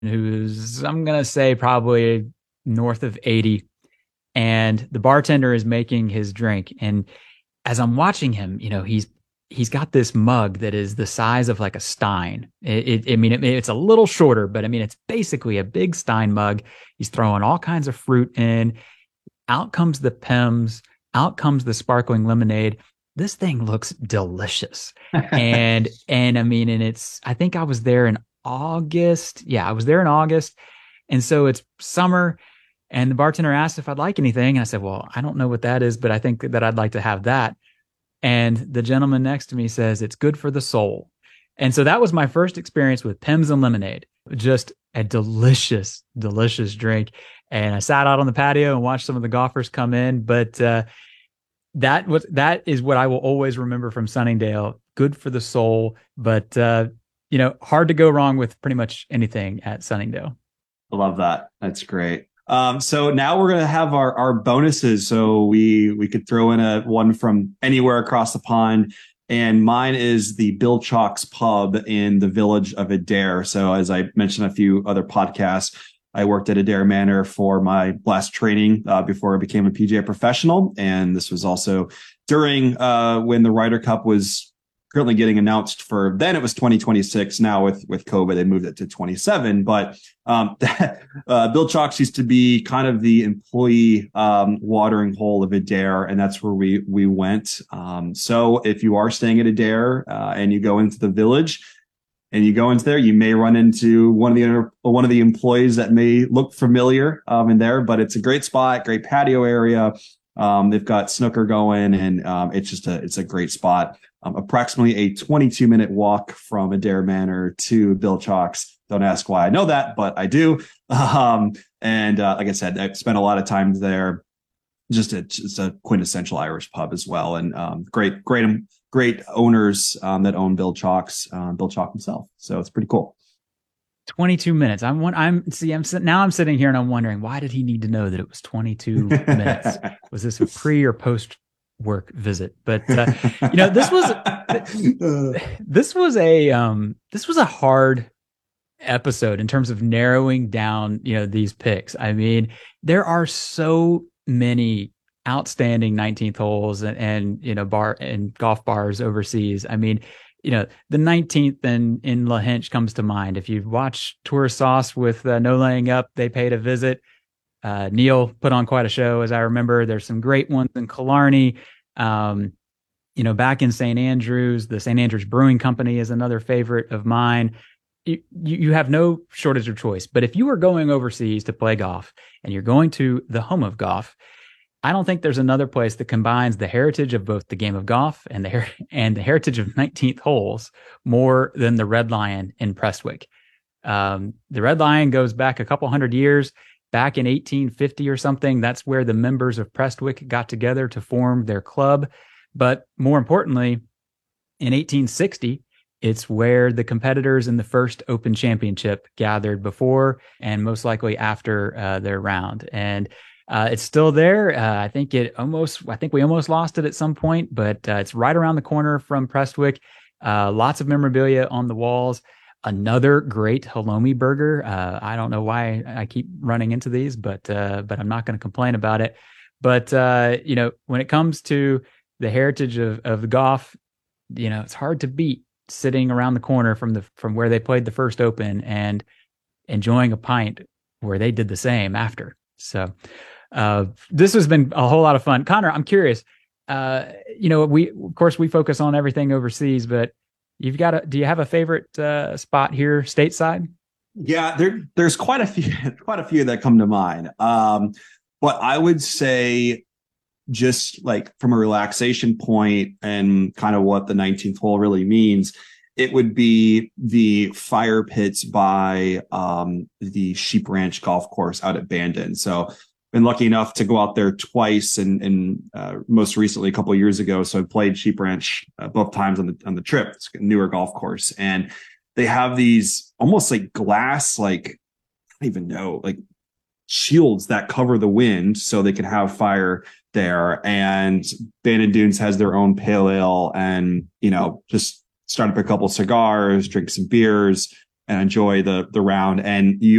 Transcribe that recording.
who's, I'm going to say, probably north of 80. And the bartender is making his drink. And as I'm watching him, he's got this mug that is the size of like a Stein. It's a little shorter, but I mean, it's basically a big Stein mug. He's throwing all kinds of fruit in. Out comes the Pimm's. Out comes the sparkling lemonade. This thing looks delicious. And I mean, I think I was there in August. Yeah, I was there in August. And so it's summer. And the bartender asked if I'd like anything. And I said, well, I don't know what that is, but I think that I'd like to have that. And the gentleman next to me says, it's good for the soul. And so that was my first experience with Pimm's and lemonade. Just a delicious, delicious drink. And I sat out on the patio and watched some of the golfers come in. But that is what I will always remember from Sunningdale. Good for the soul. But, hard to go wrong with pretty much anything at Sunningdale. I love that. That's great. So now we're going to have our bonuses. So we could throw in one from anywhere across the pond. And mine is the Bill Chalk's Pub in the village of Adair. So as I mentioned a few other podcasts, I worked at Adair Manor for my last training before I became a PGA professional. And this was also during when the Ryder Cup was currently getting announced for, then it was 2026. Now with COVID, they moved it to 27. But Bill Chalk's used to be kind of the employee watering hole of Adair, and that's where we went. So if you are staying at Adair and you go into the village and you go into there, you may run into one of the employees that may look familiar in there, but it's a great spot, great patio area. They've got snooker going, and it's a great spot. Approximately a 22-minute walk from Adair Manor to Bill Chalk's. Don't ask why I know that, but I do. Like I said, I've spent a lot of time there. It's a quintessential Irish pub as well, and great owners that own Bill Chalk's, Bill Chalk himself. So it's pretty cool. 22 minutes. I'm sitting here and I'm wondering, why did he need to know that it was 22 minutes? Was this a pre or post work visit? But this was a hard episode in terms of narrowing down, these picks. I mean, there are so many outstanding 19th holes and bar and golf bars overseas. I mean, the 19th in La Hinch comes to mind. If you've watched Tour Sauce with No Laying Up, they paid a visit. Neil put on quite a show, as I remember. There's some great ones in Killarney. Back in St. Andrews, the St. Andrews Brewing Company is another favorite of mine. You have no shortage of choice. But if you are going overseas to play golf and you're going to the home of golf, I don't think there's another place that combines the heritage of both the game of golf and the heritage of 19th holes more than the Red Lion in Prestwick. The Red Lion goes back a couple hundred years. Back in 1850 or something, that's where the members of Prestwick got together to form their club. But more importantly, in 1860, it's where the competitors in the first Open Championship gathered before and most likely after their round. And it's still there. I think we almost lost it at some point, but it's right around the corner from Prestwick. Lots of memorabilia on the walls. Another great halloumi burger. I don't know why I keep running into these, but I'm not going to complain about it. But when it comes to the heritage of the golf, it's hard to beat sitting around the corner from where they played the first Open and enjoying a pint where they did the same after. So this has been a whole lot of fun. Connor, I'm curious. We focus on everything overseas, but do you have a favorite spot here stateside? Yeah, there's quite a few that come to mind. But I would say, just like from a relaxation point and kind of what the 19th hole really means, it would be the fire pits by the Sheep Ranch Golf Course out at Bandon. So been lucky enough to go out there twice, and most recently a couple of years ago. So I played Sheep Ranch both times on the trip. It's a newer golf course, and they have these almost like glass, like I don't even know, like shields that cover the wind, so they can have fire there. And Bandon Dunes has their own pale ale, and just start up a couple cigars, drink some beers, and enjoy the round. And you